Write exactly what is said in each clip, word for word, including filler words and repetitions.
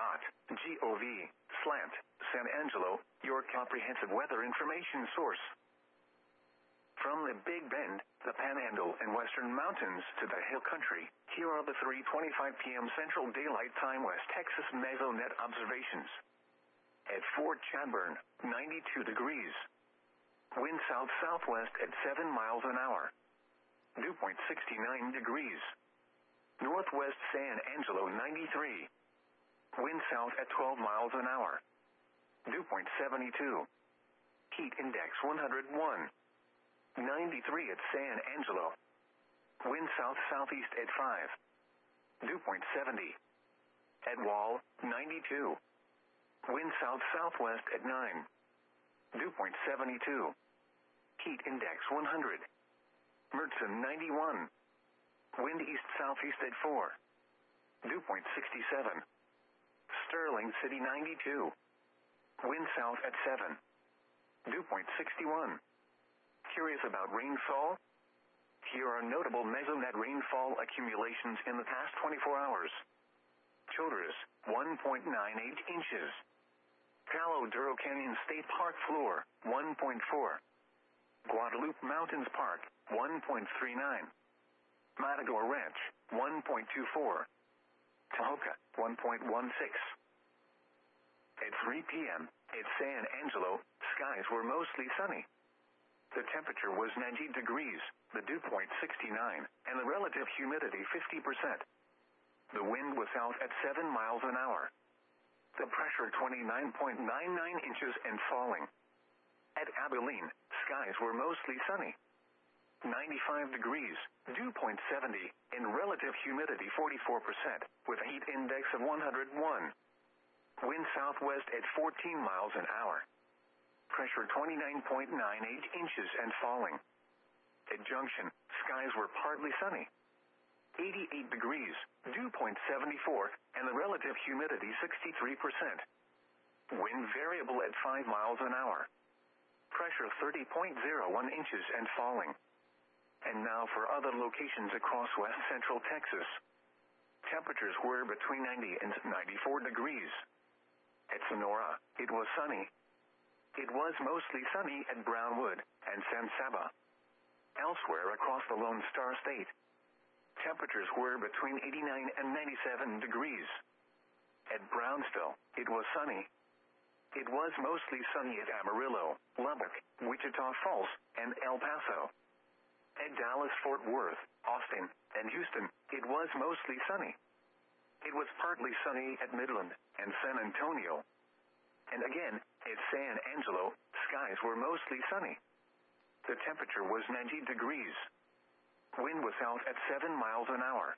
gov slant San Angelo, your comprehensive weather information source. From the Big Bend, the Panhandle and Western Mountains to the Hill Country, here are the three twenty-five p m Central Daylight Time West Texas Mesonet observations. At Fort Chadbourne, ninety-two degrees. Wind south-southwest at seven miles an hour. Dew point sixty-nine degrees. Northwest San Angelo, ninety-three. Wind south at twelve miles an hour. Dew point seventy-two. Heat index one hundred one. ninety-three at San Angelo. Wind south-southeast at five. Dew point seventy. At Wall, ninety-two. Wind south-southwest at nine. Dew point seventy-two. Heat index one hundred. Mertzen, ninety-one. Wind east-southeast at four. Dew point sixty-seven. Sterling City, ninety-two. Wind south at seven. Dew point sixty-one. Curious about rainfall? Here are notable Mesonet rainfall accumulations in the past twenty-four hours. Childress, one point nine eight inches. Palo Duro Canyon State Park floor, one point four. Guadalupe Mountains Park, one point three nine. Matador Ranch, one point two four. Tahoka, one point one six. At three p m, at San Angelo, skies were mostly sunny. The temperature was ninety degrees, the dew point sixty-nine, and the relative humidity fifty percent. The wind was south at seven miles an hour. The pressure twenty-nine point nine nine inches and falling. At Abilene, skies were mostly sunny. ninety-five degrees, dew point seventy, and relative humidity forty-four percent, with a heat index of one hundred one. Wind southwest at fourteen miles an hour. Pressure twenty-nine point nine eight inches and falling. At Junction, skies were partly sunny. eighty-eight degrees, dew point seventy-four, and the relative humidity sixty-three percent. Wind variable at five miles an hour. Pressure thirty point zero one inches and falling. And now for other locations across west central Texas. Temperatures were between ninety and ninety-four degrees. At Sonora, it was sunny. It was mostly sunny at Brownwood and San Saba. Elsewhere across the Lone Star State, temperatures were between eighty-nine and ninety-seven degrees. At Brownsville, it was sunny. It was mostly sunny at Amarillo, Lubbock, Wichita Falls, and El Paso. At Dallas, Fort Worth, Austin, and Houston, it was mostly sunny. It was partly sunny at Midland and San Antonio. And again, at San Angelo, skies were mostly sunny. The temperature was ninety degrees. Wind was out at seven miles an hour.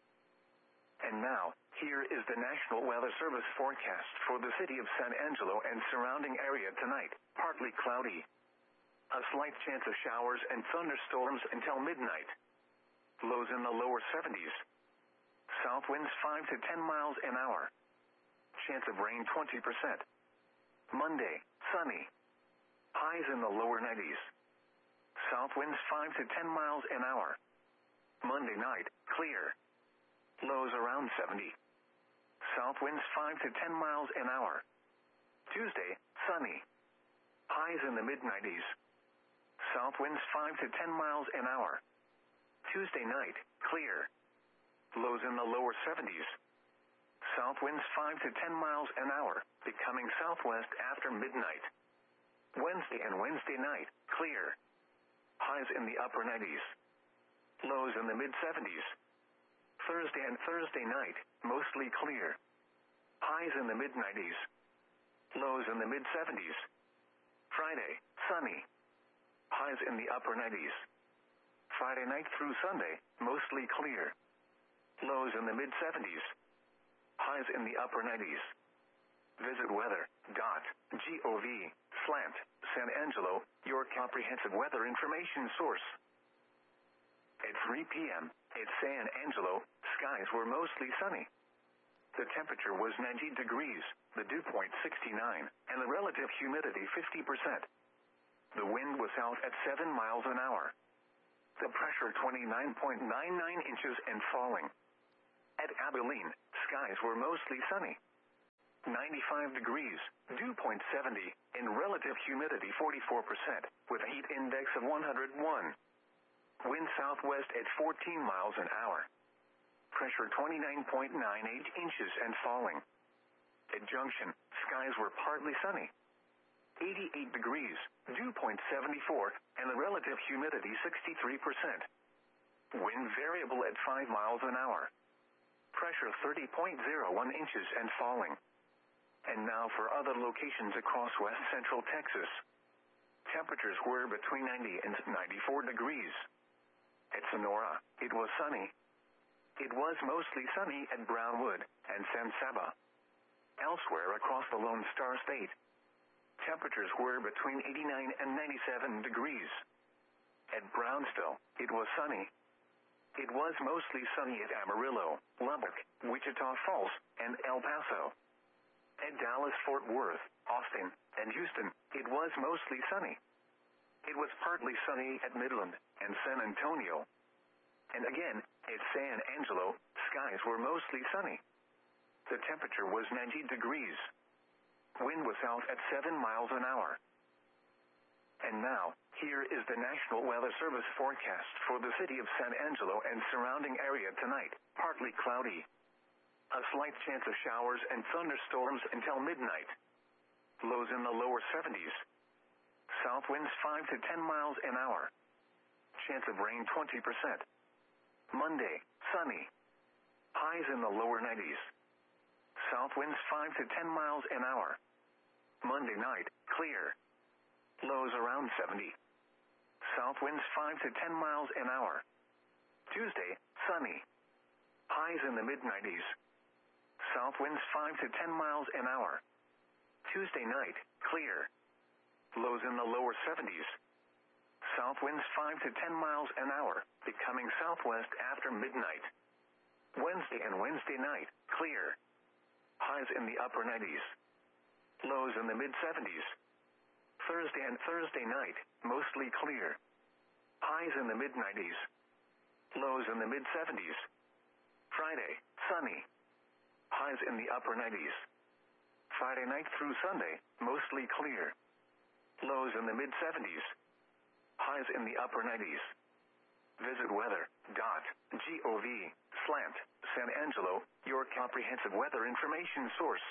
And now, here is the National Weather Service forecast for the city of San Angelo and surrounding area tonight. Partly cloudy. A slight chance of showers and thunderstorms until midnight. Lows in the lower seventies. South winds five to ten miles an hour. Chance of rain twenty percent. Monday, sunny. Highs in the lower nineties. South winds five to ten miles an hour. Monday night, clear. Lows around seventy. South winds five to ten miles an hour. Tuesday, sunny. Highs in the mid nineties. South winds five to ten miles an hour. Tuesday night, clear. Lows in the lower seventies. South winds five to ten miles an hour, becoming southwest after midnight. Wednesday and Wednesday night, clear. Highs in the upper nineties. Lows in the mid seventies. Thursday and Thursday night, mostly clear. Highs in the mid nineties. Lows in the mid seventies. Friday, sunny. Highs in the upper nineties. Friday night through Sunday, mostly clear. Lows in the mid seventies. Highs in the upper nineties. Visit weather dot gov slant San Angelo, your comprehensive weather information source. At three p m, at San Angelo, skies were mostly sunny. The temperature was ninety degrees, the dew point sixty-nine, and the relative humidity fifty percent. The wind was out at seven miles an hour. The pressure twenty-nine point nine nine inches and falling. At Abilene, skies were mostly sunny. ninety-five degrees, dew point seventy, and relative humidity forty-four percent, with a heat index of one hundred one. Wind southwest at fourteen miles an hour. Pressure twenty-nine point nine eight inches and falling. At Junction, skies were partly sunny. eighty-eight degrees, dew point seventy-four, and the relative humidity sixty-three percent. Wind variable at five miles an hour. Pressure thirty point zero one inches and falling. And now for other locations across west central Texas. Temperatures were between ninety and ninety-four degrees. At Sonora, it was sunny. It was mostly sunny at Brownwood and San Saba. Elsewhere across the Lone Star State, temperatures were between eighty-nine and ninety-seven degrees. At Brownsville, it was sunny. It was mostly sunny at Amarillo, Lubbock, Wichita Falls, and El Paso. At Dallas, Fort Worth, Austin, and Houston, it was mostly sunny. It was partly sunny at Midland and San Antonio. And again, at San Angelo, skies were mostly sunny. The temperature was ninety degrees. Wind was out at seven miles an hour. And now, here is the National Weather Service forecast for the city of San Angelo and surrounding area tonight. Partly cloudy. A slight chance of showers and thunderstorms until midnight. Lows in the lower seventies. South winds five to ten miles an hour. Chance of rain twenty percent. Monday, sunny. Highs in the lower nineties. South winds five to ten miles an hour. Monday night, clear. Lows around seventy. South winds five to ten miles an hour. Tuesday, sunny. Highs in the mid nineties. South winds five to ten miles an hour. Tuesday night, clear. Lows in the lower seventies. South winds five to ten miles an hour, becoming southwest after midnight. Wednesday and Wednesday night, clear. Highs in the upper nineties. Lows in the mid seventies. Thursday and Thursday night, mostly clear. Highs in the mid nineties. Lows in the mid seventies. Friday, sunny. Highs in the upper nineties. Friday night through Sunday, mostly clear. Lows in the mid seventies. Highs in the upper nineties. Visit weather dot gov slant San Angelo, your comprehensive weather information source.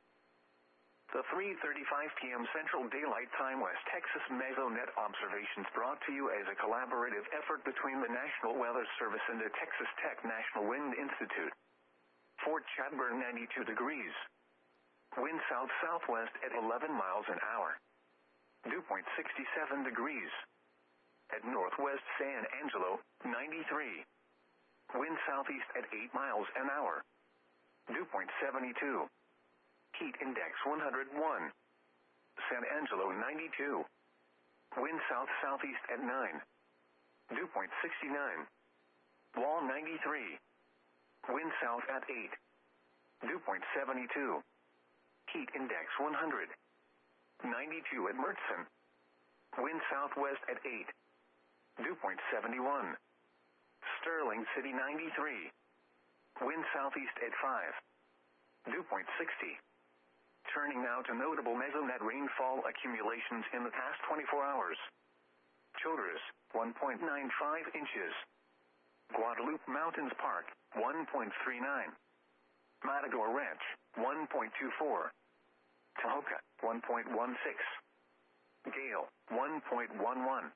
The three thirty-five p m Central Daylight Time West Texas Mesonet observations brought to you as a collaborative effort between the National Weather Service and the Texas Tech National Wind Institute. Fort Chadbourne ninety-two degrees. Wind south-southwest at eleven miles an hour. Dew point sixty-seven degrees. At Northwest San Angelo, ninety-three. Wind southeast at eight miles an hour. Dew point seventy-two. Heat index one hundred one. San Angelo ninety-two. Wind south-southeast at nine. Dew point sixty-nine. Wall ninety-three. Wind south at eight. Dew point seventy-two. Heat index one hundred. ninety-two at Mertzen. Wind southwest at eight. Dew point seventy-one. Sterling City ninety-three. Wind southeast at five. Dew point sixty. Turning now to notable Mesonet rainfall accumulations in the past twenty-four hours. Childress, one point nine five inches. Guadalupe Mountains Park, one point three nine. Matador Ranch, one point two four. Tahoka, one point one six. Gale, one point one one.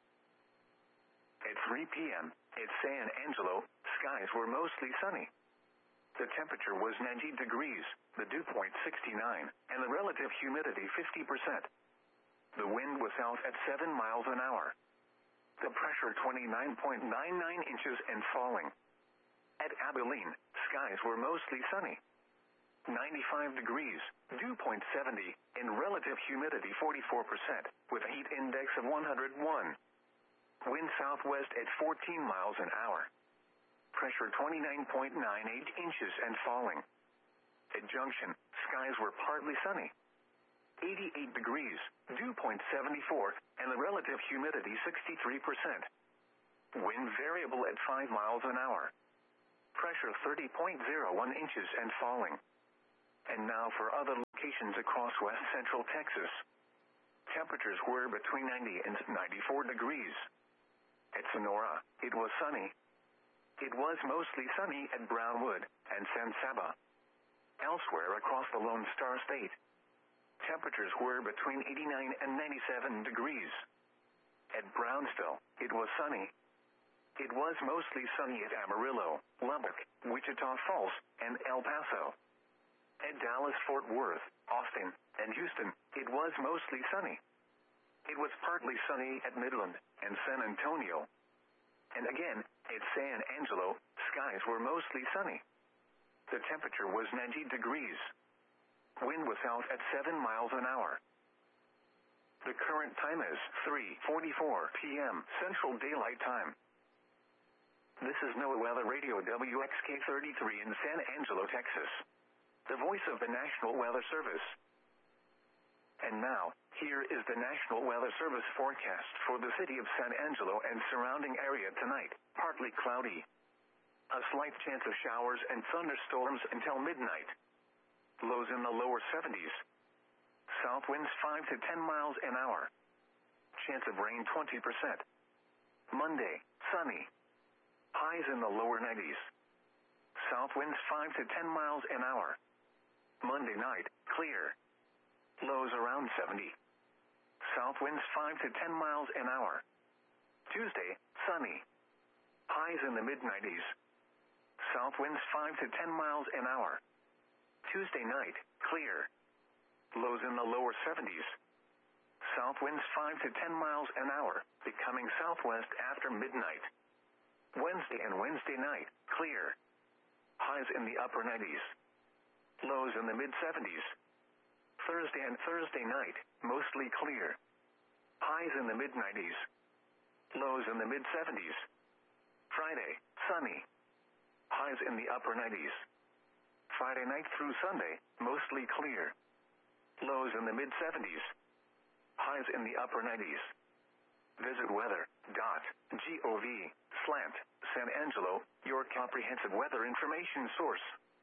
At three p m, at San Angelo, skies were mostly sunny. The temperature was ninety degrees, the dew point sixty-nine, and the relative humidity fifty percent. The wind was out at seven miles an hour. The pressure twenty-nine point nine nine inches and falling. At Abilene, skies were mostly sunny. ninety-five degrees, dew point seventy, and relative humidity forty-four percent, with a heat index of one hundred one. Wind southwest at fourteen miles an hour. Pressure twenty-nine point nine eight inches and falling. At Junction, skies were partly sunny. eighty-eight degrees, dew point seventy-four, and the relative humidity sixty-three percent. Wind variable at five miles an hour. Pressure thirty point zero one inches and falling. And now for other locations. locations across west central Texas. Temperatures were between ninety and ninety-four degrees. At Sonora, it was sunny. It was mostly sunny at Brownwood and San Saba. Elsewhere across the Lone Star State, temperatures were between eighty-nine and ninety-seven degrees. At Brownsville, it was sunny. It was mostly sunny at Amarillo, Lubbock, Wichita Falls, and El Paso. At Dallas-Fort Worth, Austin, and Houston, it was mostly sunny. It was partly sunny at Midland and San Antonio. And again, at San Angelo, skies were mostly sunny. The temperature was ninety degrees. Wind was out at seven miles an hour. The current time is three forty-four p m Central Daylight Time. This is NOAA Weather Radio W X K thirty-three in San Angelo, Texas, the voice of the National Weather Service. And now, here is the National Weather Service forecast for the city of San Angelo and surrounding area tonight. Partly cloudy. A slight chance of showers and thunderstorms until midnight. Lows in the lower seventies. South winds five to ten miles an hour. Chance of rain twenty percent. Monday, sunny. Highs in the lower nineties. South winds five to ten miles an hour. Monday night, clear. Lows around seventy. South winds five to ten miles an hour. Tuesday, sunny. Highs in the mid nineties. South winds five to ten miles an hour. Tuesday night, clear. Lows in the lower seventies. South winds five to ten miles an hour, becoming southwest after midnight. Wednesday and Wednesday night, clear. Highs in the upper nineties. Lows in the mid seventies. Thursday and Thursday night, mostly clear. Highs in the mid nineties. Lows in the mid seventies. Friday, sunny. Highs in the upper nineties. Friday night through Sunday, mostly clear. Lows in the mid seventies. Highs in the upper nineties. Visit weather dot gov slant San Angelo, your comprehensive weather information source.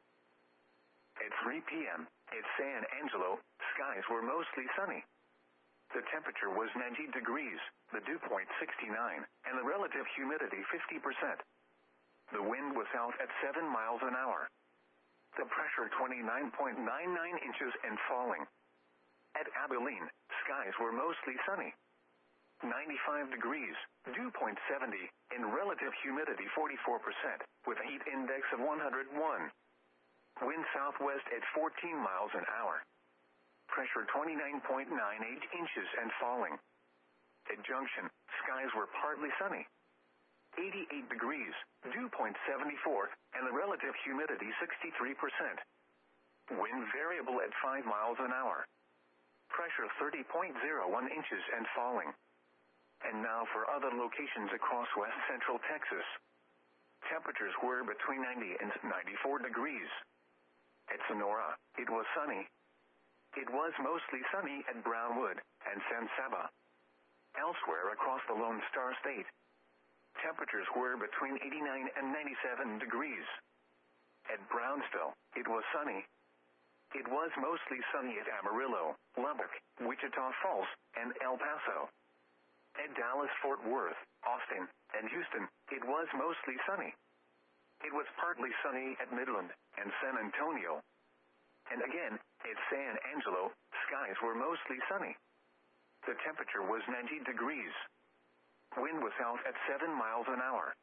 At three p m at San Angelo, skies were mostly sunny. The temperature was ninety degrees, the dew point sixty-nine, and the relative humidity fifty percent. The wind was out at seven miles an hour. The pressure twenty-nine point nine nine inches and falling. At Abilene, skies were mostly sunny. ninety-five degrees, dew point seventy, and relative humidity forty-four percent, with a heat index of one hundred one. Wind southwest at fourteen miles an hour. Pressure twenty-nine point nine eight inches and falling. At Junction, skies were partly sunny. eighty-eight degrees, dew point seventy-four, and the relative humidity sixty-three percent. Wind variable at five miles an hour. Pressure thirty point zero one inches and falling. And now for other locations across west central Texas. Temperatures were between ninety and ninety-four degrees. At Sonora, it was sunny. It was mostly sunny at Brownwood and San Saba. Elsewhere across the Lone Star State, temperatures were between eighty-nine and ninety-seven degrees. At Brownsville, it was sunny. It was mostly sunny at Amarillo, Lubbock, Wichita Falls, and El Paso. At Dallas-Fort Worth, Austin, and Houston, it was mostly sunny. It was partly sunny at Midland and San Antonio. And again, at San Angelo, skies were mostly sunny. The temperature was ninety degrees. Wind was out at seven miles an hour.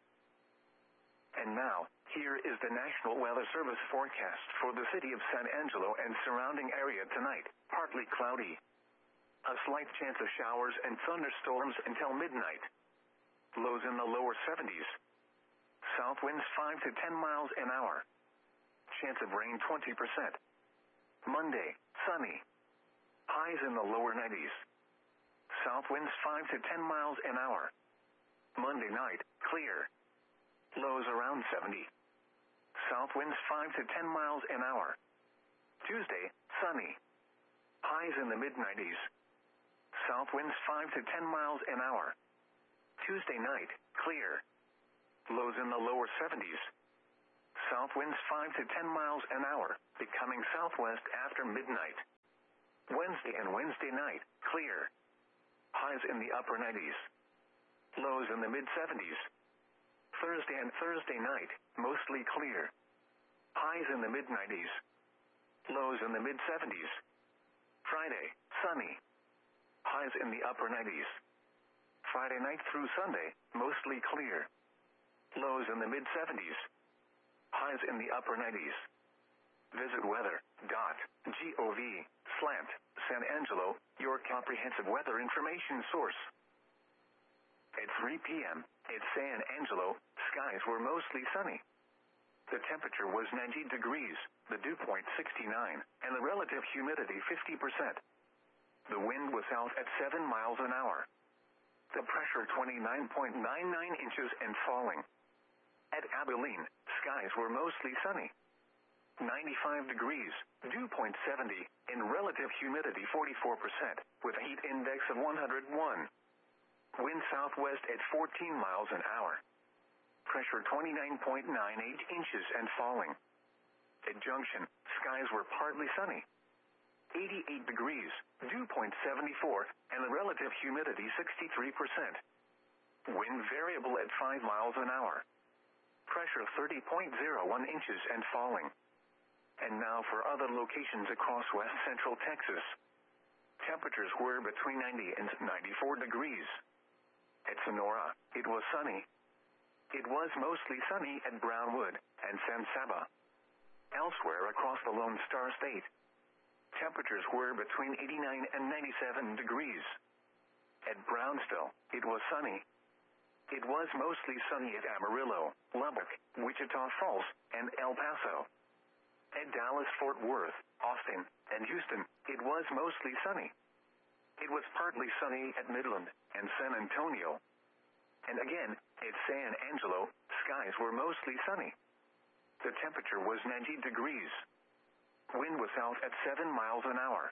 And now, here is the National Weather Service forecast for the city of San Angelo and surrounding area tonight. Partly cloudy. A slight chance of showers and thunderstorms until midnight. Lows in the lower seventies. South winds five to ten miles an hour. Chance of rain twenty percent. Monday, sunny. Highs in the lower nineties. South winds five to ten miles an hour. Monday night, clear. Lows around seventy. South winds five to ten miles an hour. Tuesday, sunny. Highs in the mid nineties. South winds five to ten miles an hour. Tuesday night, clear. Lows in the lower seventies. South winds five to ten miles an hour, becoming southwest after midnight. Wednesday and Wednesday night, clear. Highs in the upper nineties. Lows in the mid seventies. Thursday and Thursday night, mostly clear. Highs in the mid nineties. Lows in the mid seventies. Friday, sunny. Highs in the upper nineties. Friday night through Sunday, mostly clear. Lows in the mid seventies. Highs in the upper nineties. Visit weather dot gov slant San Angelo, your comprehensive weather information source. At three p.m. at San Angelo, skies were mostly sunny. The temperature was ninety degrees, the dew point sixty-nine, and the relative humidity fifty percent. The wind was south at seven miles an hour. The pressure twenty-nine point nine nine inches and falling. At Abilene, skies were mostly sunny. ninety-five degrees, dew point seventy, and relative humidity forty-four percent, with a heat index of one hundred one. Wind southwest at fourteen miles an hour. Pressure twenty-nine point nine eight inches and falling. At Junction, skies were partly sunny. eighty-eight degrees, dew point seventy-four, and the relative humidity sixty-three percent. Wind variable at five miles an hour. Pressure thirty point zero one inches and falling. And now for other locations across west central Texas. Temperatures were between ninety and ninety-four degrees. At Sonora, it was sunny. It was mostly sunny at Brownwood and San Saba. Elsewhere across the Lone Star State, temperatures were between eighty-nine and ninety-seven degrees. At Brownsville, it was sunny. It was mostly sunny at Amarillo, Lubbock, Wichita Falls, and El Paso. At Dallas-Fort Worth, Austin, and Houston, it was mostly sunny. It was partly sunny at Midland and San Antonio. And again, at San Angelo, skies were mostly sunny. The temperature was ninety degrees. Wind was south at seven miles an hour.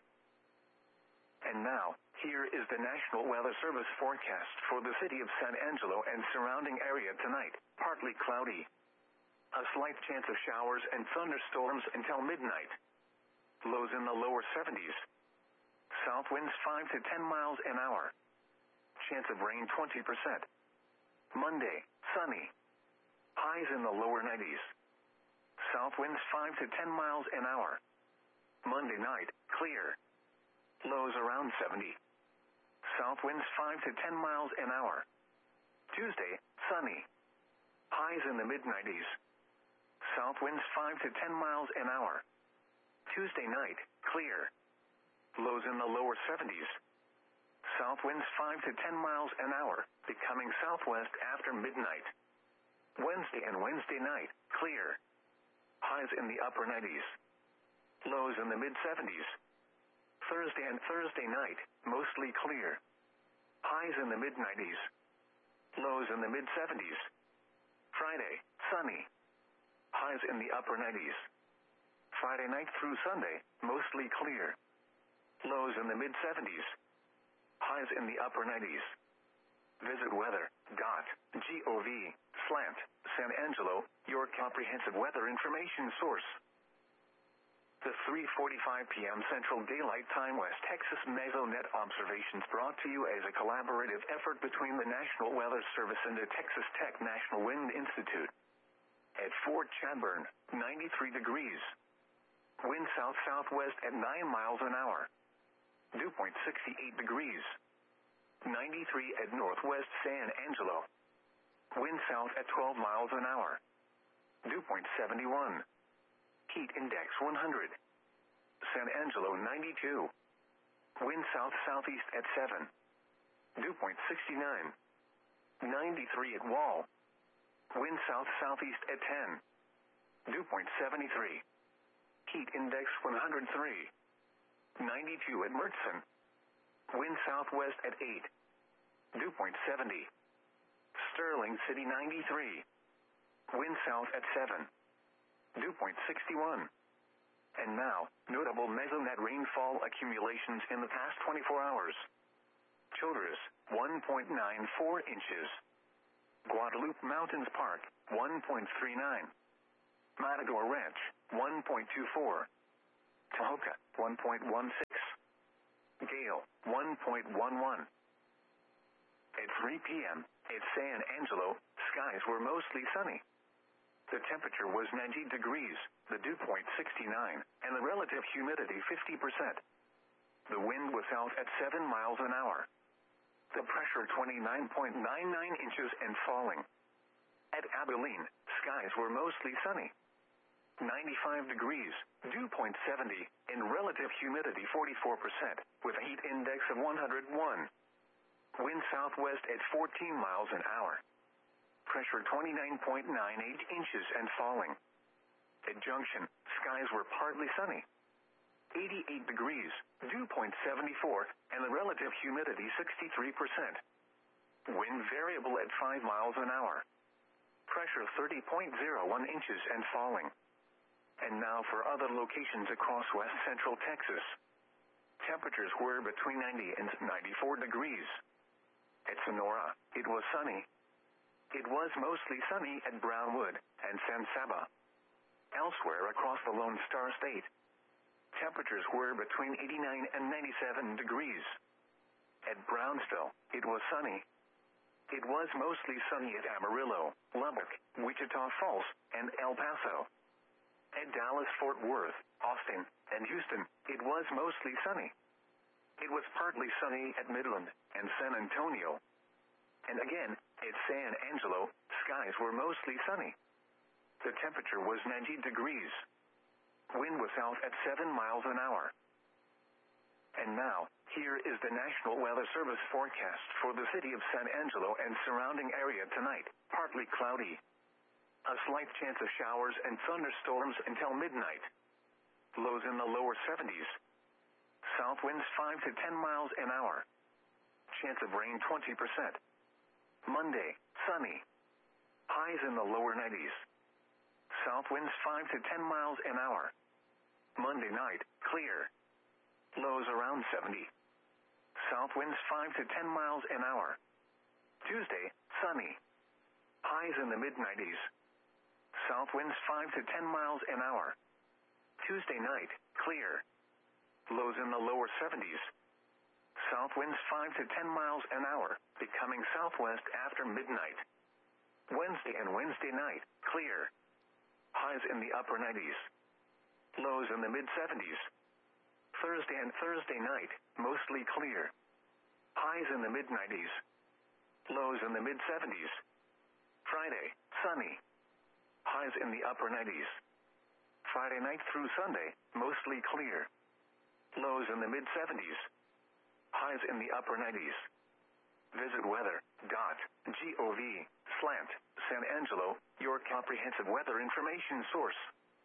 And now, here is the National Weather Service forecast for the city of San Angelo and surrounding area tonight. Partly cloudy. A slight chance of showers and thunderstorms until midnight. Lows in the lower seventies. South winds five to ten miles an hour. Chance of rain twenty percent. Monday, sunny. Highs in the lower nineties. South winds five to ten miles an hour. Monday night, clear. Lows around seventy. South winds five to ten miles an hour. Tuesday, sunny. Highs in the mid nineties. South winds five to ten miles an hour. Tuesday night, clear. Lows in the lower seventies. South winds five to ten miles an hour, becoming southwest after midnight. Wednesday and Wednesday night, clear. Highs in the upper nineties. Lows in the mid seventies. Thursday and Thursday night, mostly clear. Highs in the mid nineties. Lows in the mid seventies. Friday, sunny. Highs in the upper nineties. Friday night through Sunday, mostly clear. Lows in the mid seventies. Highs in the upper nineties. Visit weather dot gov slant San Angelo, your comprehensive weather information source. The three forty-five p.m. Central Daylight Time West Texas Mesonet observations brought to you as a collaborative effort between the National Weather Service and the Texas Tech National Wind Institute. At Fort Chadbourne, ninety-three degrees. Wind south-southwest at nine miles an hour. Dew point sixty-eight degrees. ninety-three at Northwest San Angelo. Wind south at twelve miles an hour. Dew point seventy-one. Heat index one hundred. San Angelo ninety-two. Wind south-southeast at seven. Dew point sixty-nine. ninety-three at Wall. Wind south-southeast at ten. Dew point seventy-three. Heat index one hundred three. ninety-two at Mertzen. Wind southwest at eight. Dew point seventy. Sterling City ninety-three. Wind south at seven. Dew point sixty-one. And now, notable Mesonet rainfall accumulations in the past twenty-four hours. Childress, one point nine four inches. Guadalupe Mountains Park, one point three nine. Matador Ranch, one point two four. Tahoka, one point one six. Gale, one point one one. At three p.m., at San Angelo, skies were mostly sunny. The temperature was ninety degrees, the dew point sixty-nine, and the relative humidity fifty percent. The wind was south at seven miles an hour. The pressure twenty-nine point nine nine inches and falling. At Abilene, skies were mostly sunny. ninety-five degrees, dew point seventy, and relative humidity forty-four percent, with a heat index of one hundred one. Wind southwest at fourteen miles an hour. Pressure twenty-nine point nine eight inches and falling. At Junction, skies were partly sunny. eighty-eight degrees, dew point seventy-four, and the relative humidity sixty-three percent. Wind variable at five miles an hour. Pressure thirty point zero one inches and falling. And now for other locations across west central Texas. Temperatures were between ninety and ninety-four degrees. At Sonora, it was sunny. It was mostly sunny at Brownwood and San Saba. Elsewhere across the Lone Star State, temperatures were between eighty-nine and ninety-seven degrees. At Brownsville, it was sunny. It was mostly sunny at Amarillo, Lubbock, Wichita Falls, and El Paso. At Dallas-Fort Worth, Austin, and Houston, it was mostly sunny. It was partly sunny at Midland and San Antonio. And again, at San Angelo, skies were mostly sunny. The temperature was ninety degrees. Wind was south at seven miles an hour. And now, here is the National Weather Service forecast for the city of San Angelo and surrounding area tonight. Partly cloudy. A slight chance of showers and thunderstorms until midnight. Lows in the lower seventies. South winds five to ten miles an hour. Chance of rain twenty percent. Monday, sunny. Highs in the lower nineties. South winds five to ten miles an hour. Monday night, clear. Lows around seventy. South winds five to ten miles an hour. Tuesday, sunny. Highs in the mid nineties. South winds five to ten miles an hour. Tuesday night, clear. Lows in the lower seventies. South winds five to ten miles an hour, becoming southwest after midnight. Wednesday and Wednesday night, clear. Highs in the upper nineties. Lows in the mid seventies. Thursday and Thursday night, mostly clear. Highs in the mid nineties. Lows in the mid seventies. Friday, sunny. Highs in the upper nineties. Friday night through Sunday, mostly clear. Lows in the mid seventies. Highs in the upper nineties. Visit weather dot gov slant San Angelo, your comprehensive weather information source.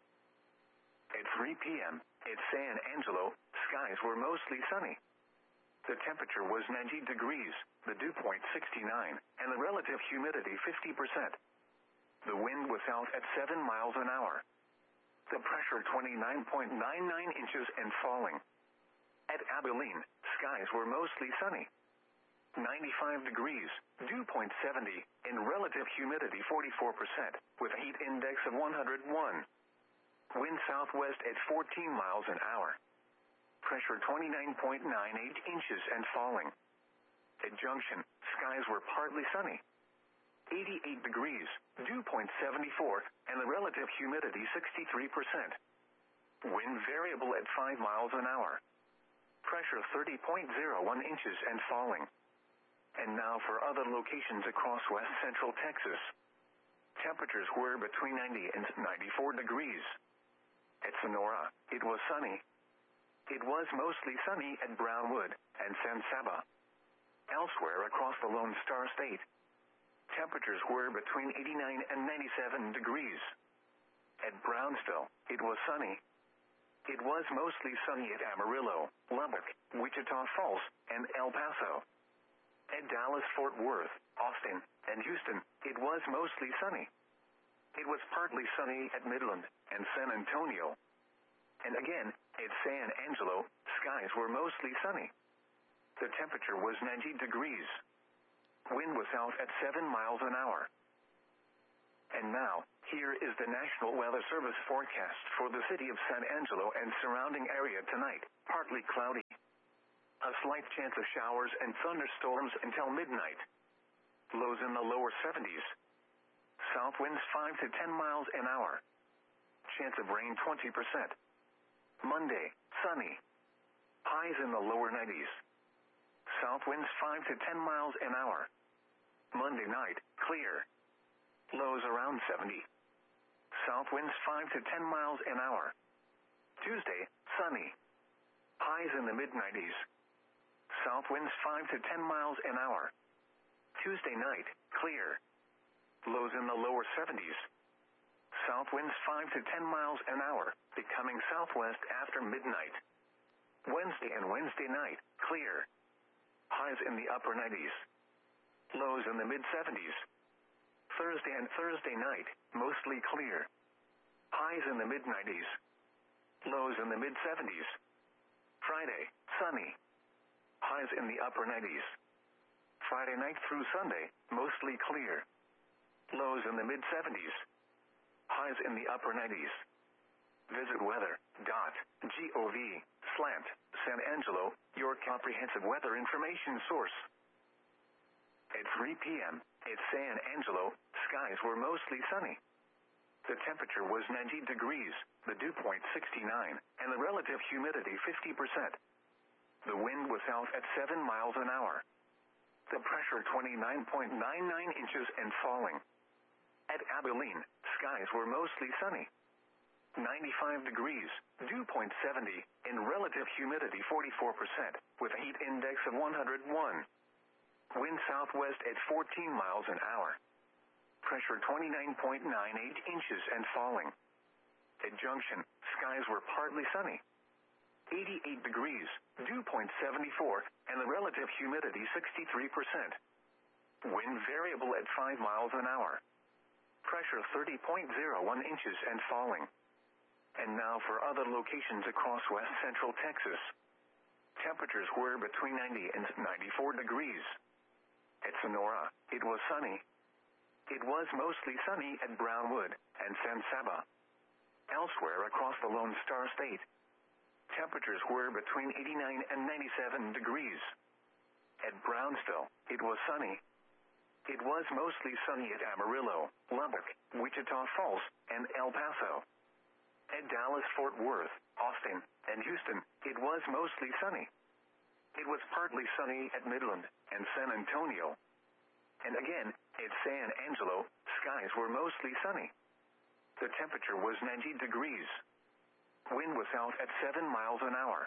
At three p.m., at San Angelo, skies were mostly sunny. The temperature was ninety degrees, the dew point sixty-nine, and the relative humidity fifty percent. The wind was south at seven miles an hour. The pressure twenty-nine point nine nine inches and falling. At Abilene, skies were mostly sunny. ninety-five degrees, dew point seventy, and relative humidity forty-four percent, with a heat index of one hundred one. Wind southwest at fourteen miles an hour. Pressure twenty-nine point nine eight inches and falling. At Junction, skies were partly sunny. eighty-eight degrees, dew point seventy-four, and the relative humidity sixty-three percent. Wind variable at five miles an hour. Pressure thirty point zero one inches and falling. And now for other locations across west central Texas. Temperatures were between ninety and ninety-four degrees. At Sonora, it was sunny. It was mostly sunny at Brownwood and San Saba. Elsewhere across the Lone Star State, temperatures were between eighty-nine and ninety-seven degrees. At Brownsville, it was sunny. It was mostly sunny at Amarillo, Lubbock, Wichita Falls, and El Paso. At Dallas-Fort Worth, Austin, and Houston, it was mostly sunny. It was partly sunny at Midland and San Antonio. And again, at San Angelo, skies were mostly sunny. The temperature was ninety degrees. Wind was south at seven miles an hour. And now, here is the National Weather Service forecast for the city of San Angelo and surrounding area tonight. Partly cloudy. A slight chance of showers and thunderstorms until midnight. Lows in the lower seventies. South winds five to ten miles an hour. Chance of rain twenty percent. Monday, sunny. Highs in the lower nineties. South winds five to ten miles an hour. Monday night, clear. Lows around seventy. South winds five to ten miles an hour. Tuesday, sunny. Highs in the mid nineties. South winds five to ten miles an hour. Tuesday night, clear. Lows in the lower seventies. South winds five to ten miles an hour, becoming southwest after midnight. Wednesday and Wednesday night, clear. Highs in the upper nineties. Lows in the mid seventies. Thursday and Thursday night, mostly clear. Highs in the mid nineties. Lows in the mid seventies. Friday, sunny. Highs in the upper nineties. Friday night through Sunday, mostly clear. Lows in the mid seventies. Highs in the upper nineties. Visit weather dot gov slant San Angelo, your comprehensive weather information source. At three p.m., at San Angelo, skies were mostly sunny. The temperature was ninety degrees, the dew point sixty-nine, and the relative humidity fifty percent. The wind was south at seven miles an hour. The pressure twenty-nine point nine nine inches and falling. At Abilene, skies were mostly sunny. ninety-five degrees, dew point seventy, and relative humidity forty-four percent, with a heat index of one hundred one. Wind southwest at fourteen miles an hour. Pressure twenty-nine point nine eight inches and falling. At Junction, skies were partly sunny. eighty-eight degrees, dew point seventy-four, and the relative humidity sixty-three percent. Wind variable at five miles an hour. Pressure thirty point zero one inches and falling. And now for other locations across west central Texas. Temperatures were between ninety and ninety-four degrees. At Sonora, it was sunny. It was mostly sunny at Brownwood and San Saba. Elsewhere across the Lone Star State, temperatures were between eighty-nine and ninety-seven degrees. At Brownsville, it was sunny. It was mostly sunny at Amarillo, Lubbock, Wichita Falls, and El Paso. At Dallas-Fort Worth, Austin, and Houston, it was mostly sunny. It was partly sunny at Midland and San Antonio. And again, at San Angelo, skies were mostly sunny. The temperature was ninety degrees. Wind was out at seven miles an hour.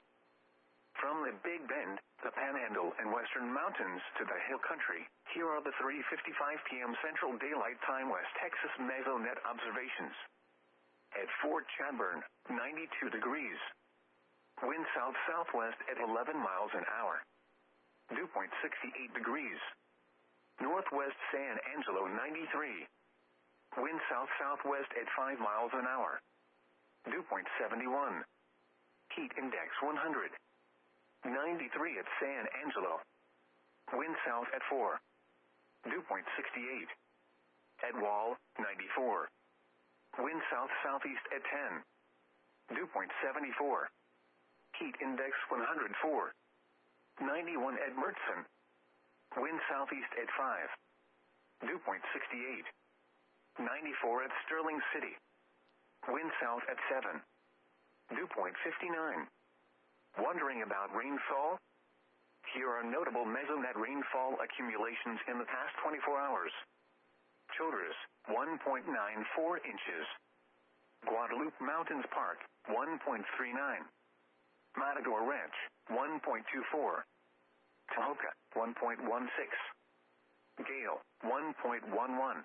From the Big Bend, the Panhandle and Western Mountains to the Hill Country, here are the three fifty-five p.m. Central Daylight Time West Texas Mesonet observations. At Fort Chadbourne, ninety-two degrees. Wind south-southwest at eleven miles an hour. Dew point sixty-eight degrees. Northwest San Angelo, ninety-three. Wind south-southwest at five miles an hour. Dew point seventy-one. Heat index one hundred. ninety-three at San Angelo. Wind south at four. Dew point sixty-eight. At Wall, ninety-four. Wind south-southeast at ten. Dew point seventy-four. Heat index one hundred four. ninety-one at Mertzen. Wind southeast at five. Dew point sixty-eight. ninety-four at Sterling City. Wind south at seven. Dew point fifty-nine. Wondering about rainfall? Here are notable Mesonet rainfall accumulations in the past twenty-four hours. Childress, one point nine four inches. Guadalupe Mountains Park, one point three nine. Matador Ranch, one point two four. Tahoka, one point one six. Gale, one point one one.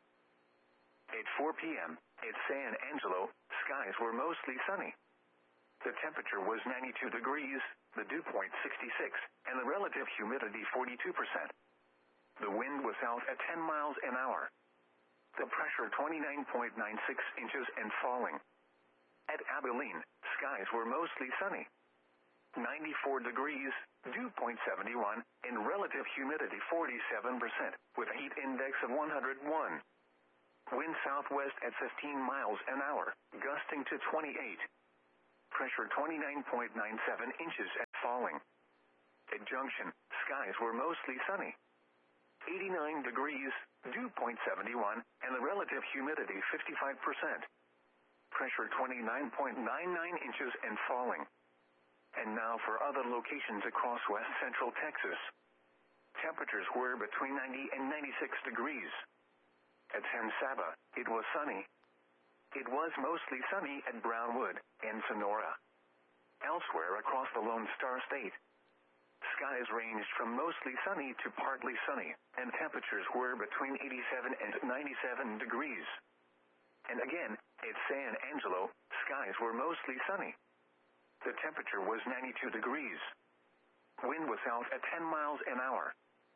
At four p.m., at San Angelo, skies were mostly sunny. The temperature was ninety-two degrees, the dew point sixty-six, and the relative humidity forty-two percent. The wind was out at ten miles an hour. The pressure twenty-nine point nine six inches and falling. At Abilene, skies were mostly sunny. ninety-four degrees, dew point seventy-one, and relative humidity forty-seven percent, with a heat index of one hundred one. Wind southwest at fifteen miles an hour, gusting to twenty-eight. Pressure twenty-nine point nine seven inches and falling. At Junction, skies were mostly sunny. eighty-nine degrees, dew point seven one, and the relative humidity fifty-five percent. Pressure twenty-nine point nine nine inches and falling. And now for other locations across west central Texas. Temperatures were between ninety and ninety-six degrees. At San Saba, it was sunny. It was mostly sunny at Brownwood and Sonora. Elsewhere across the Lone Star State, skies ranged from mostly sunny to partly sunny, and temperatures were between eighty-seven and ninety-seven degrees. And again, at San Angelo, skies were mostly sunny. The temperature was ninety-two degrees. Wind was out at ten miles an hour.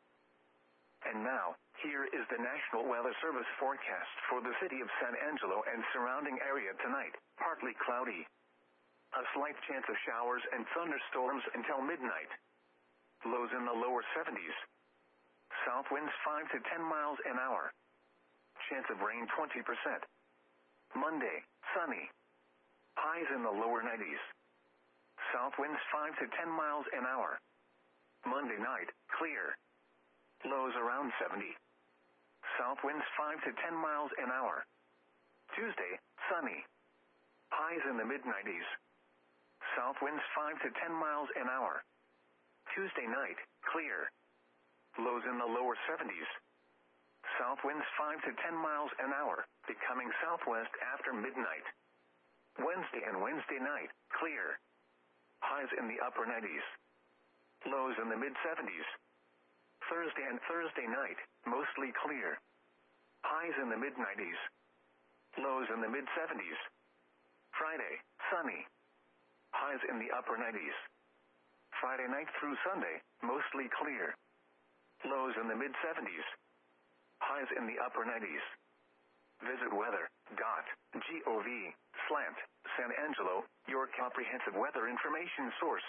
And now, here is the National Weather Service forecast for the city of San Angelo and surrounding area tonight. Partly cloudy. A slight chance of showers and thunderstorms until midnight. Lows in the lower seventies. South winds five to ten miles an hour. Chance of rain twenty percent. Monday, sunny. Highs in the lower nineties. South winds five to ten miles an hour. Monday night, clear. Lows around seventy. South winds five to ten miles an hour. Tuesday, sunny. Highs in the mid nineties. South winds five to ten miles an hour. Tuesday night, clear. Lows in the lower seventies. South winds five to ten miles an hour, becoming southwest after midnight. Wednesday and Wednesday night, clear. Highs in the upper nineties. Lows in the mid seventies. Thursday and Thursday night, mostly clear. Highs in the mid nineties. Lows in the mid seventies. Friday, sunny. Highs in the upper nineties. Friday night through Sunday, mostly clear. Lows in the mid seventies. Highs in the upper nineties. Visit weather dot gov slash San Angelo, your comprehensive weather information source.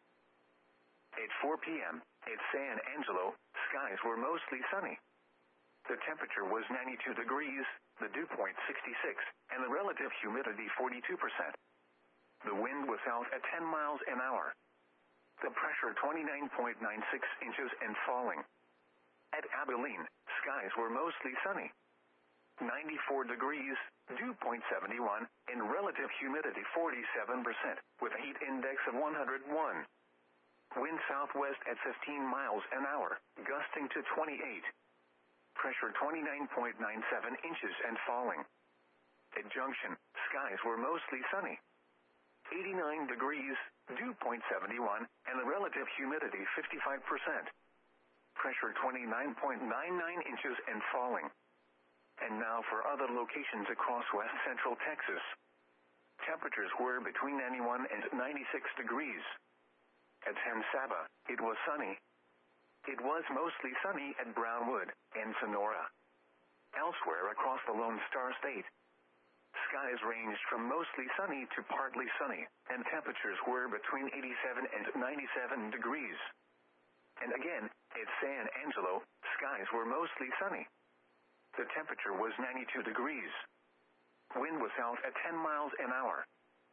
At four p.m., at San Angelo, skies were mostly sunny. The temperature was ninety-two degrees, the dew point sixty-six, and the relative humidity forty-two percent. The wind was out at ten miles an hour. The pressure twenty-nine point nine six inches and falling. At Abilene, skies were mostly sunny. ninety-four degrees, dew point seven one, and relative humidity forty-seven percent, with a heat index of one hundred one. Wind southwest at fifteen miles an hour, gusting to twenty-eight. Pressure twenty-nine point nine seven inches and falling. At Junction, skies were mostly sunny. eighty-nine degrees, dew point seven one, and the relative humidity fifty-five percent. Pressure twenty-nine point nine nine inches and falling. And now for other locations across west central Texas. Temperatures were between ninety-one and ninety-six degrees. At San Saba, it was sunny. It was mostly sunny at Brownwood and Sonora. Elsewhere across the Lone Star State, skies ranged from mostly sunny to partly sunny, and temperatures were between eighty-seven and ninety-seven degrees. And again, at San Angelo, skies were mostly sunny. The temperature was ninety-two degrees. Wind was out at ten miles an hour.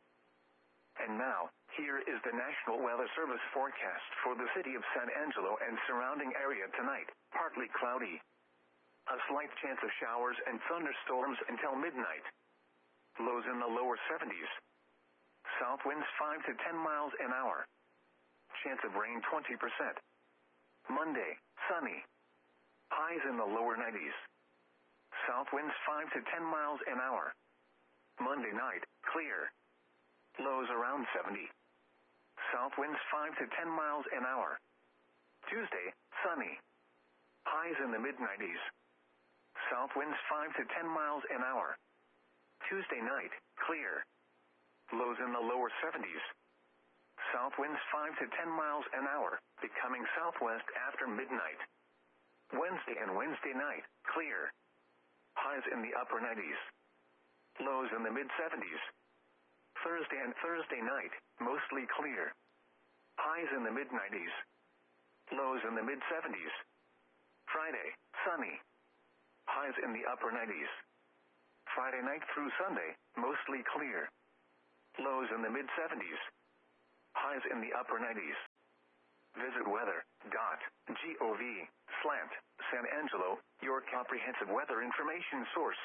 And now, here is the National Weather Service forecast for the city of San Angelo and surrounding area tonight. Partly cloudy. A slight chance of showers and thunderstorms until midnight. Lows in the lower seventies. South winds five to ten miles an hour. Chance of rain twenty percent. Monday, sunny. Highs in the lower nineties. South winds five to ten miles an hour. Monday night, clear. Lows around seventy. South winds five to ten miles an hour. Tuesday, sunny. Highs in the mid nineties. South winds five to ten miles an hour. Tuesday night, clear. Lows in the lower seventies. South winds five to ten miles an hour, becoming southwest after midnight. Wednesday and Wednesday night, clear. Highs in the upper nineties. Lows in the mid seventies. Thursday and Thursday night, mostly clear. Highs in the mid nineties. Lows in the mid seventies. Friday, sunny. Highs in the upper nineties. Friday night through Sunday, mostly clear. Lows in the mid seventies. Highs in the upper nineties. Visit weather dot gov slant San Angelo, your comprehensive weather information source.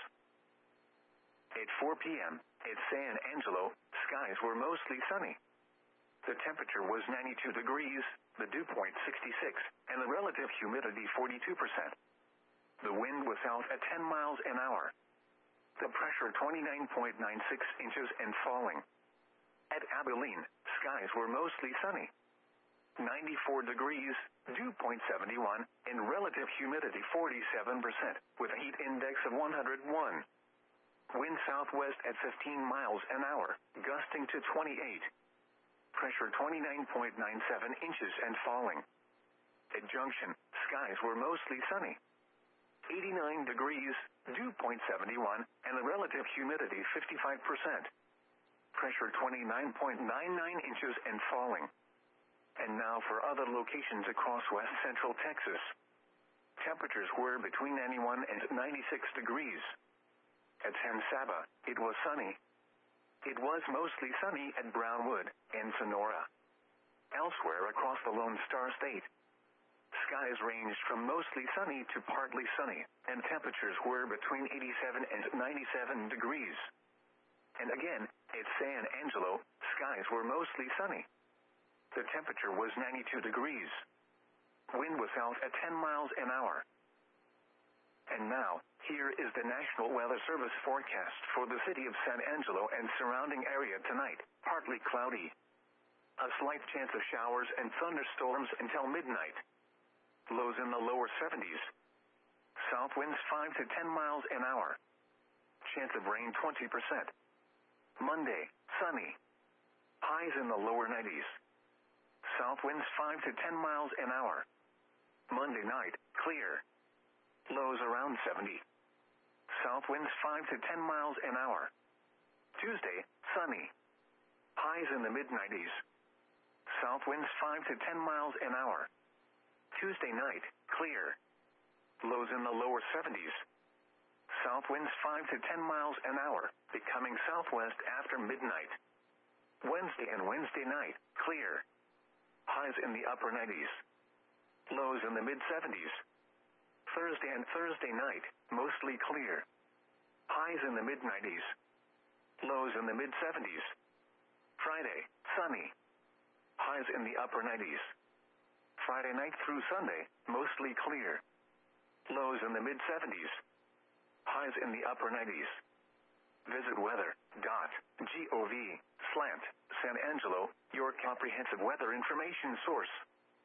At four p.m., at San Angelo, skies were mostly sunny. The temperature was ninety-two degrees, the dew point sixty-six, and the relative humidity forty-two percent. The wind was south at ten miles an hour. The pressure twenty-nine point nine six inches and falling. At Abilene, skies were mostly sunny. ninety-four degrees, dew point seventy-one, and relative humidity forty-seven percent, with a heat index of one hundred one. Wind southwest at fifteen miles an hour, gusting to twenty-eight. Pressure twenty-nine point nine seven inches and falling. At Junction, skies were mostly sunny. eighty-nine degrees, dew point seventy-one, and the relative humidity fifty-five percent. Pressure twenty-nine point nine nine inches and falling. And now for other locations across west central Texas. Temperatures were between ninety-one and ninety-six degrees. At San Saba, it was sunny. It was mostly sunny at Brownwood and Sonora. Elsewhere across the Lone Star State, skies ranged from mostly sunny to partly sunny, and temperatures were between eighty-seven and ninety-seven degrees. And again, at San Angelo, skies were mostly sunny. The temperature was ninety-two degrees. Wind was south at ten miles an hour. And now, here is the National Weather Service forecast for the city of San Angelo and surrounding area tonight. Partly cloudy. A slight chance of showers and thunderstorms until midnight. Lows in the lower seventies. South winds five to ten miles an hour. Chance of rain twenty percent. Monday, sunny. Highs in the lower nineties. South winds five to ten miles an hour. Monday night, clear. Lows around seventy. South winds five to ten miles an hour. Tuesday, sunny. Highs in the mid nineties. South winds five to ten miles an hour. Tuesday night, clear. Lows in the lower seventies. South winds five to ten miles an hour, becoming southwest after midnight. Wednesday and Wednesday night, clear. Highs in the upper nineties. Lows in the mid seventies. Thursday and Thursday night, mostly clear. Highs in the mid nineties. Lows in the mid seventies. Friday, sunny. Highs in the upper nineties. Friday night through Sunday, mostly clear. Lows in the mid seventies. Highs in the upper nineties. Visit weather dot gov slant San Angelo, your comprehensive weather information source.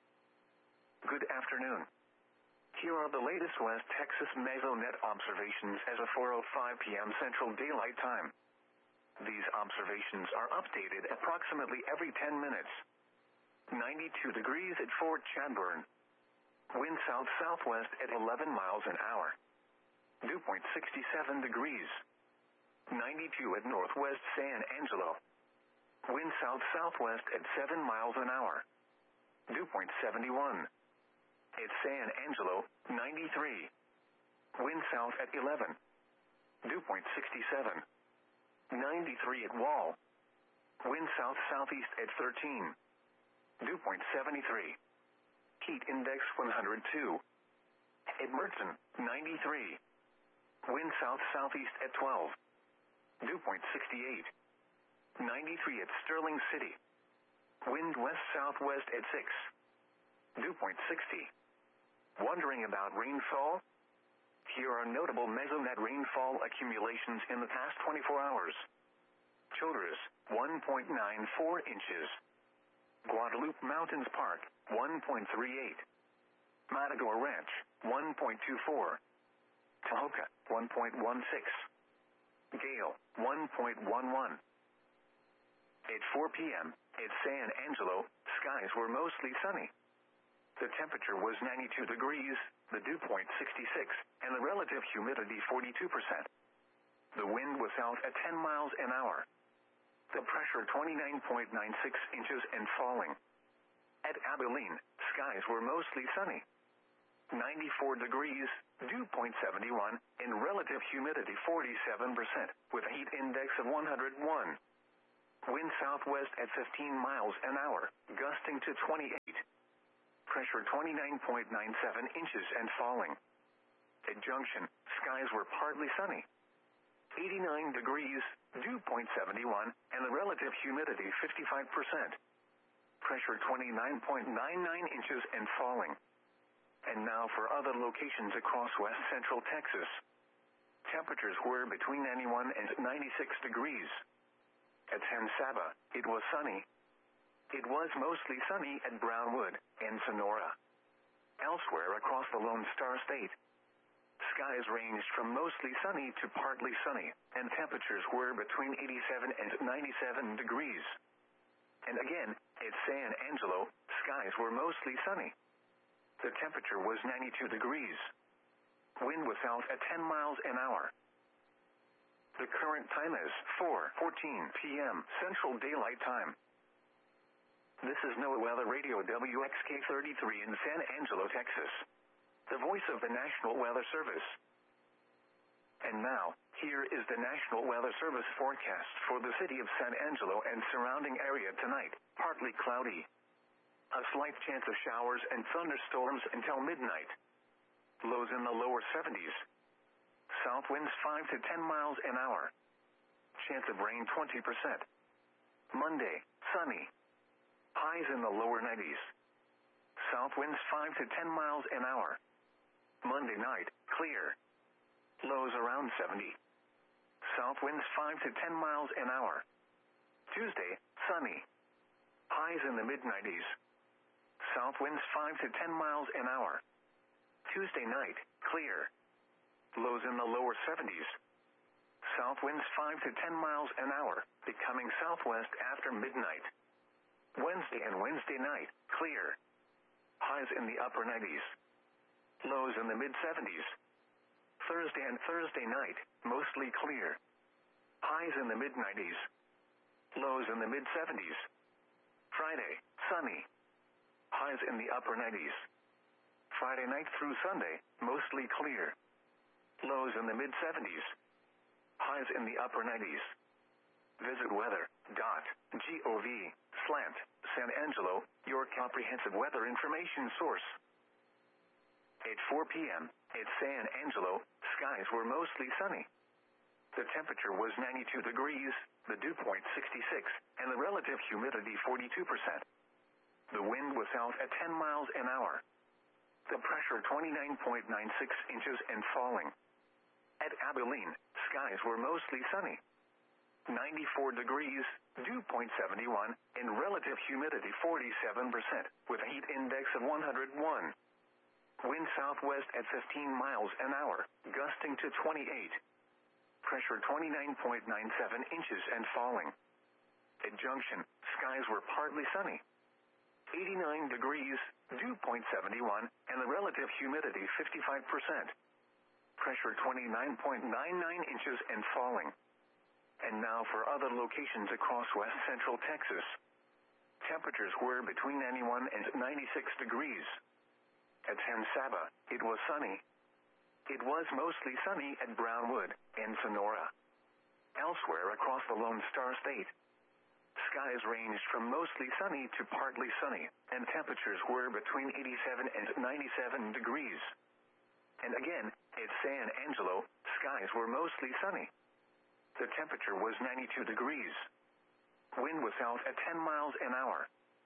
Good afternoon. Here are the latest West Texas Mesonet observations as of four oh five p.m. Central Daylight Time. These observations are updated approximately every ten minutes. ninety-two degrees at Fort Chadbourne. Wind south-southwest at eleven miles an hour. Dew point sixty-seven degrees. ninety-two at Northwest San Angelo. Wind south-southwest at seven miles an hour. Dew point seventy-one. At San Angelo, ninety-three. Wind south at eleven. Dew point sixty-seven. ninety-three at Wall. Wind south-southeast at thirteen. Dew point seventy-three. Heat index one hundred two. At Merton, ninety-three. Wind south-southeast at twelve. Dew point sixty-eight. ninety-three at Sterling City. Wind west-southwest at six. Dew point sixty. Wondering about rainfall? Here are notable Mesonet rainfall accumulations in the past twenty-four hours. Childress, one point nine four inches. Guadalupe Mountains Park, one point three eight. Matador Ranch, one point two four. Tahoka, one point one six. Gale, one point one one. At four p.m., at San Angelo, skies were mostly sunny. The temperature was ninety-two degrees, the dew point sixty-six, and the relative humidity forty-two percent. The wind was south at ten miles an hour. The pressure twenty-nine point nine six inches and falling. At Abilene, skies were mostly sunny. ninety-four degrees, dew point seventy-one, and relative humidity forty-seven percent, with a heat index of one hundred one. Wind southwest at fifteen miles an hour, gusting to twenty-eight. Pressure twenty-nine point nine seven inches and falling. At Junction, skies were partly sunny. eighty-nine degrees, dew point seven one, and the relative humidity fifty-five percent. Pressure twenty-nine point nine nine inches and falling. And now for other locations across west central Texas. Temperatures were between ninety-one and ninety-six degrees. At San Saba, it was sunny. It was mostly sunny at Brownwood and Sonora. Elsewhere across the Lone Star State, skies ranged from mostly sunny to partly sunny, and temperatures were between eighty-seven and ninety-seven degrees. And again, at San Angelo, skies were mostly sunny. The temperature was ninety-two degrees. Wind was south at ten miles an hour. The current time is four fourteen p.m. Central Daylight Time. This is NOAA Weather Radio W X K thirty-three in San Angelo, Texas, the voice of the National Weather Service. And now, here is the National Weather Service forecast for the city of San Angelo and surrounding area tonight. Partly cloudy. A slight chance of showers and thunderstorms until midnight. Lows in the lower seventies. South winds five to ten miles an hour. Chance of rain twenty percent. Monday, sunny. Highs in the lower nineties. South winds five to ten miles an hour. Monday night, clear. Lows around seventy. South winds five to ten miles an hour. Tuesday, sunny. Highs in the mid nineties. South winds five to ten miles an hour. Tuesday night, clear. Lows in the lower seventies. South winds five to ten miles an hour, becoming southwest after midnight. Wednesday and Wednesday night, clear. Highs in the upper nineties. Lows in the mid seventies. Thursday and Thursday night, mostly clear. Highs in the mid nineties. Lows in the mid seventies. Friday, sunny. Highs in the upper nineties. Friday night through Sunday, mostly clear. Lows in the mid seventies. Highs in the upper nineties. Visit weather dot gov slant San Angelo, your comprehensive weather information source. At four p.m., at San Angelo, skies were mostly sunny. The temperature was ninety-two degrees, the dew point sixty-six, and the relative humidity forty-two percent. The wind was south at ten miles an hour. The pressure twenty-nine point nine six inches and falling. At Abilene, skies were mostly sunny. ninety-four degrees, dew point seven one, and relative humidity forty-seven percent, with a heat index of one hundred one. Wind southwest at fifteen miles an hour, gusting to twenty-eight. Pressure twenty-nine point nine seven inches and falling. At Junction, skies were partly sunny. eighty-nine degrees, dew point seven one, and the relative humidity fifty-five percent. Pressure twenty-nine point nine nine inches and falling. And now for other locations across west central Texas. Temperatures were between ninety-one and ninety-six degrees. At San Saba, it was sunny. It was mostly sunny at Brownwood and Sonora. Elsewhere across the Lone Star State, skies ranged from mostly sunny to partly sunny, and temperatures were between eighty-seven and ninety-seven degrees. And again, at San Angelo, skies were mostly sunny. The temperature was ninety-two degrees. Wind was south at ten miles an hour.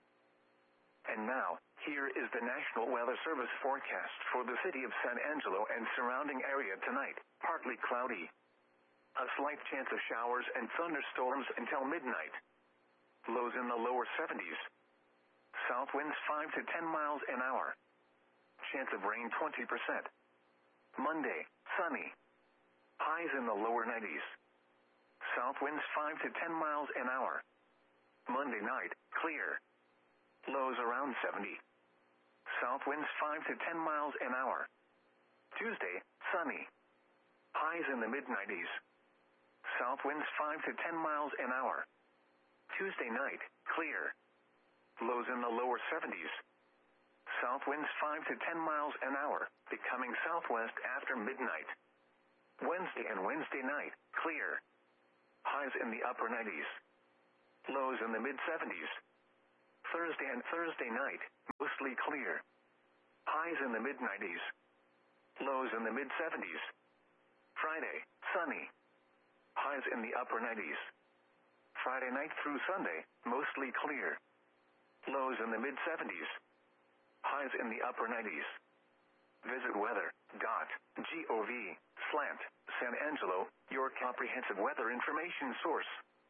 And now, here is the National Weather Service forecast for the city of San Angelo and surrounding area tonight. Partly cloudy. A slight chance of showers and thunderstorms until midnight. Lows in the lower seventies. South winds five to ten miles an hour. Chance of rain twenty percent. Monday, sunny. Highs in the lower nineties. South winds five to ten miles an hour. Monday night, clear. Lows around seventy. South winds five to ten miles an hour. Tuesday, sunny. Highs in the mid nineties. South winds five to ten miles an hour. Tuesday night, clear. Lows in the lower seventies. South winds five to ten miles an hour, becoming southwest after midnight. Wednesday and Wednesday night, clear. Highs in the upper nineties. Lows in the mid seventies. Thursday and Thursday night, mostly clear. highs in the mid nineties. Lows in the mid seventies. Friday, sunny. Highs in the upper nineties. Friday night through Sunday, mostly clear. Lows in the mid seventies. Highs in the upper nineties. Visit weather.gov slant San Angelo, your comprehensive weather information source.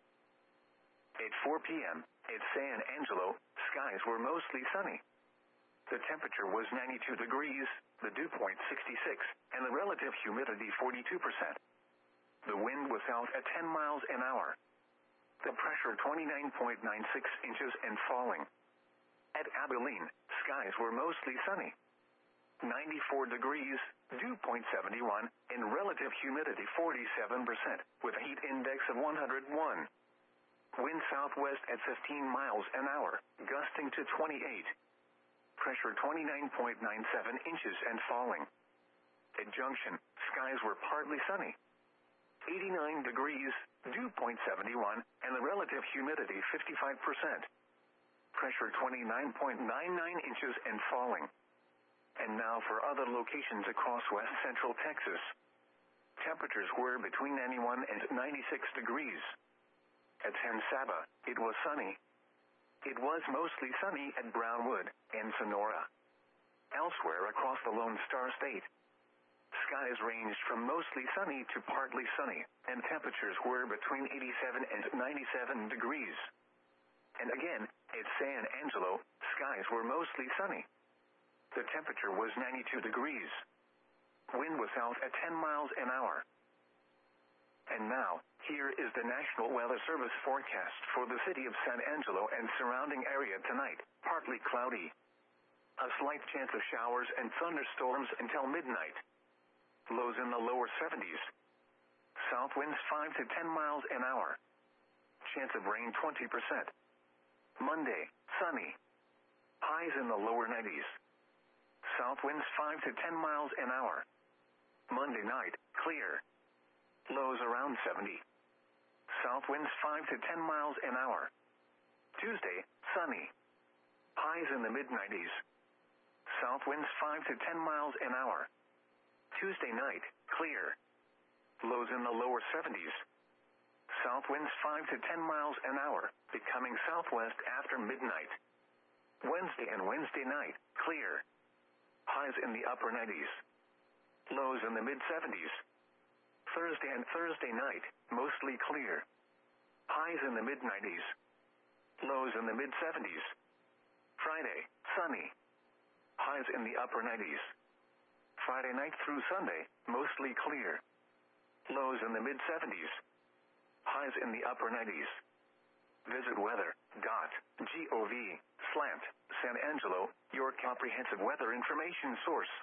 At four p.m., at San Angelo, skies were mostly sunny. The temperature was ninety-two degrees, the dew point sixty-six, and the relative humidity forty-two percent. The wind was south at ten miles an hour. The pressure twenty-nine point nine six inches and falling. At Abilene, skies were mostly sunny. ninety-four degrees, dew point seventy-one, and relative humidity forty-seven percent, with a heat index of one hundred one. Wind southwest at fifteen miles an hour, gusting to twenty-eight. Pressure twenty-nine point nine seven inches and falling. At Junction, skies were partly sunny. eighty-nine degrees, dew point seventy-one, and the relative humidity fifty-five percent. Pressure twenty-nine point nine nine inches and falling. And now for other locations across west central Texas. Temperatures were between ninety-one and ninety-six degrees. At San Saba, it was sunny. It was mostly sunny at Brownwood and Sonora. Elsewhere across the Lone Star State, skies ranged from mostly sunny to partly sunny, and temperatures were between eighty-seven and ninety-seven degrees. And again, at San Angelo, skies were mostly sunny. The temperature was ninety-two degrees. Wind was south at ten miles an hour. And now, here is the National Weather Service forecast for the city of San Angelo and surrounding area tonight. Partly cloudy. A slight chance of showers and thunderstorms until midnight. Lows in the lower seventies. South winds five to ten miles an hour. Chance of rain twenty percent. Monday, sunny. Highs in the lower nineties. South winds five to ten miles an hour. Monday night, clear. Lows around seventy. South winds five to ten miles an hour. Tuesday, sunny. Highs in the mid nineties. South winds five to ten miles an hour. Tuesday night, clear. Lows in the lower seventies. South winds five to ten miles an hour, becoming southwest after midnight. Wednesday and Wednesday night, clear. Highs in the upper nineties. Lows in the mid seventies. Thursday and Thursday night, mostly clear. Highs in the mid nineties. Lows in the mid seventies. Friday, sunny. Highs in the upper nineties. Friday night through Sunday, mostly clear. Lows in the mid seventies. Highs in the upper nineties. Visit weather.gov slant San Angelo, your comprehensive weather information source.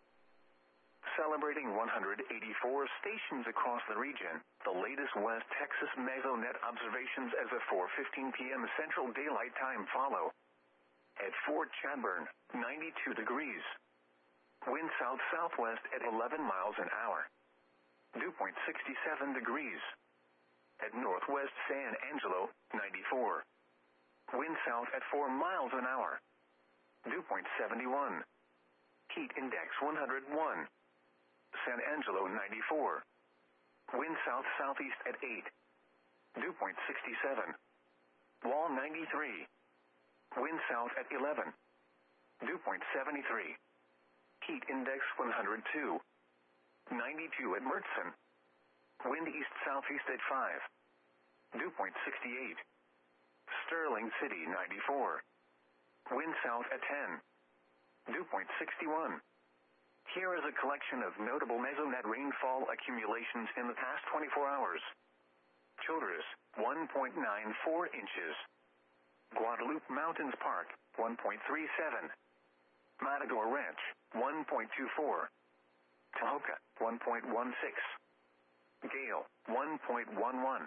Celebrating one hundred eighty-four stations across the region, the latest West Texas Mesonet observations as of four fifteen p.m. Central Daylight Time follow. At Fort Chadbourne, ninety-two degrees. Wind south-southwest at eleven miles an hour. Dew point sixty-seven degrees. At Northwest San Angelo, ninety-four. Wind south at four miles an hour. Dew point seventy-one. Heat index one hundred one. San Angelo, ninety-four. Wind south-southeast at eight. Dew point sixty-seven. Wall, ninety-three. Wind south at eleven. Dew point seventy-three. Heat index one hundred two. ninety-two at Mertzon. Wind east-southeast at five. Dew point sixty-eight. Sterling City, ninety-four. Wind south at ten. Dew point sixty-one. Here is a collection of notable Mesonet rainfall accumulations in the past twenty-four hours. Childress, one point nine four inches. Guadalupe Mountains Park, one point three seven. Matador Ranch, one point two four. Tahoka, one point one six. Gale, one point one one.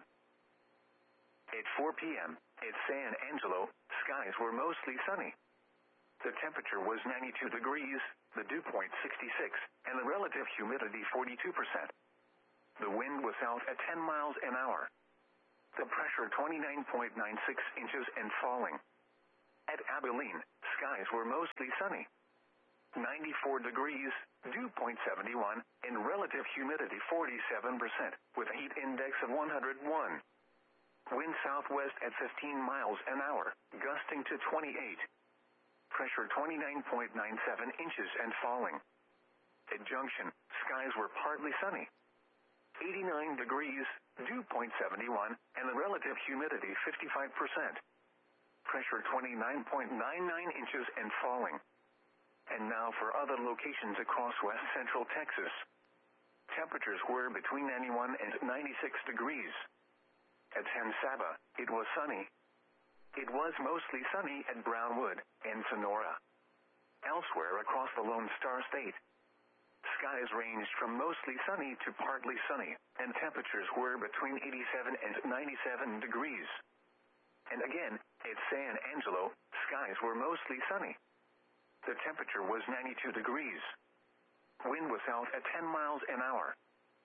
At four p.m., at San Angelo, skies were mostly sunny. The temperature was ninety-two degrees, the dew point sixty-six, and the relative humidity forty-two percent. The wind was south at ten miles an hour. The pressure twenty-nine point nine six inches and falling. At Abilene, skies were mostly sunny. ninety-four degrees, dew point seventy-one, and relative humidity forty-seven percent, with a heat index of one hundred one. Wind southwest at fifteen miles an hour, gusting to twenty-eight. Pressure twenty-nine point nine seven inches and falling. At Junction, skies were partly sunny. eighty-nine degrees, dew point seventy-one, and the relative humidity fifty-five percent. Pressure twenty-nine point nine nine inches and falling. And now for other locations across west central Texas. Temperatures were between ninety-one and ninety-six degrees. At San Saba, it was sunny. It was mostly sunny at Brownwood and Sonora. Elsewhere across the Lone Star State, skies ranged from mostly sunny to partly sunny, and temperatures were between eighty-seven and ninety-seven degrees. And again, at San Angelo, skies were mostly sunny. The temperature was ninety-two degrees. Wind was south at ten miles an hour.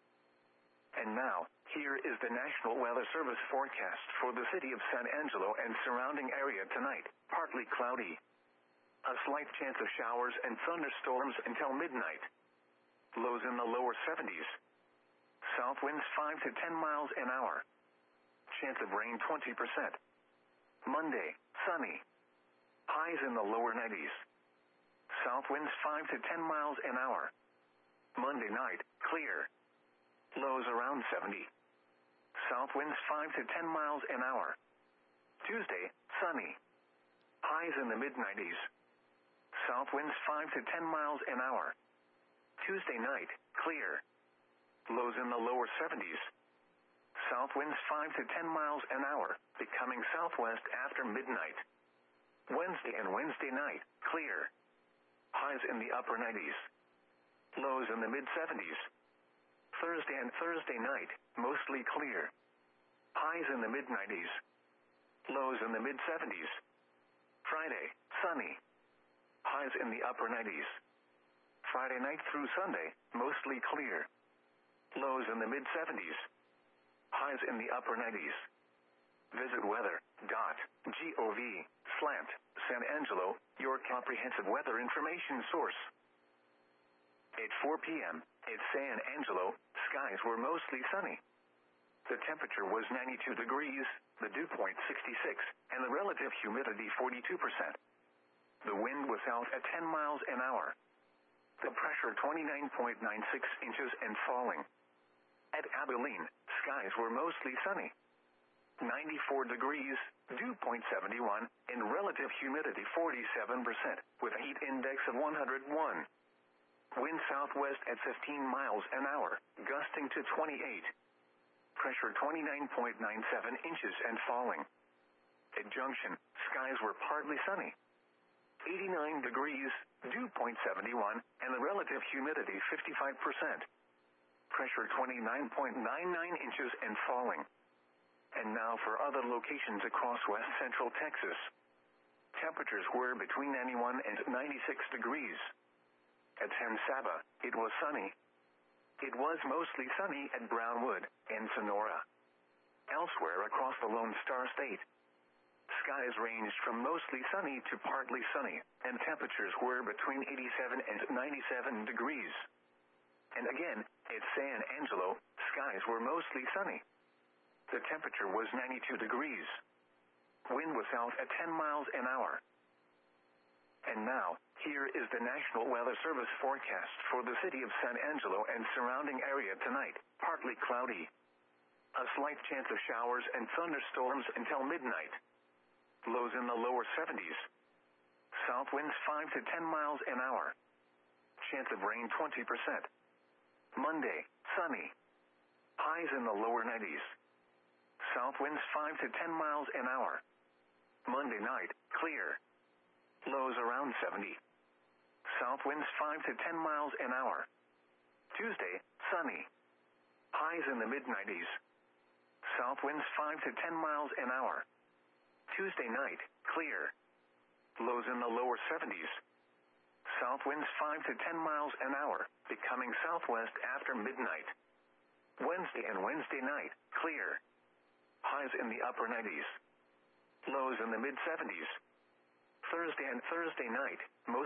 And now, here is the National Weather Service forecast for the city of San Angelo and surrounding area tonight. Partly cloudy. A slight chance of showers and thunderstorms until midnight. Lows in the lower seventies. South winds five to ten miles an hour. Chance of rain twenty percent. Monday, sunny. Highs in the lower nineties. South winds five to ten miles an hour. Monday night, clear. Lows around seventy. South winds five to ten miles an hour. Tuesday, sunny. Highs in the mid nineties. South winds five to ten miles an hour. Tuesday night, clear. Lows in the lower seventies. South winds five to ten miles an hour, becoming southwest after midnight. Wednesday and Wednesday night, clear. Highs in the upper nineties. Lows in the mid seventies. Thursday and Thursday night, mostly clear. Highs in the mid nineties. Lows in the mid seventies. Friday, sunny. Highs in the upper nineties. Friday night through Sunday, mostly clear. Lows in the mid seventies. Highs in the upper nineties. Visit weather dot gov slash San Angelo, your comprehensive weather information source. At four p.m., at San Angelo, skies were mostly sunny. The temperature was ninety-two degrees, the dew point sixty-six, and the relative humidity forty-two percent. The wind was south at ten miles an hour. The pressure twenty-nine point nine six inches and falling. At Abilene, skies were mostly sunny. ninety-four degrees, dew point seventy-one, and relative humidity forty-seven percent, with a heat index of one hundred one. Wind southwest at fifteen miles an hour, gusting to twenty-eight. Pressure twenty-nine point nine seven inches and falling. At Junction, skies were partly sunny. eighty-nine degrees, dew point seventy-one, and the relative humidity fifty-five percent. Pressure twenty-nine point nine nine inches and falling. And now for other locations across west central Texas. Temperatures were between ninety-one and ninety-six degrees. At San Saba, it was sunny. It was mostly sunny at Brownwood and Sonora. Elsewhere across the Lone Star State, skies ranged from mostly sunny to partly sunny, and temperatures were between eighty-seven and ninety-seven degrees. And again, at San Angelo, skies were mostly sunny. The temperature was ninety-two degrees. Wind was south at ten miles an hour. And now, here is the National Weather Service forecast for the city of San Angelo and surrounding area tonight. Partly cloudy. A slight chance of showers and thunderstorms until midnight. Lows in the lower seventies. South winds five to ten miles an hour. Chance of rain twenty percent. Monday, sunny. Highs in the lower nineties. South winds five to ten miles an hour. Monday night, clear. Lows around seventy. South winds five to ten miles an hour. Tuesday, sunny. Highs in the mid nineties. South winds five to ten miles an hour. Tuesday night, clear. Lows in the lower seventies. South winds five to ten miles an hour, becoming southwest after midnight. Wednesday and Wednesday night, clear. Highs in the upper nineties. Lows in the mid seventies. Thursday and Thursday night, most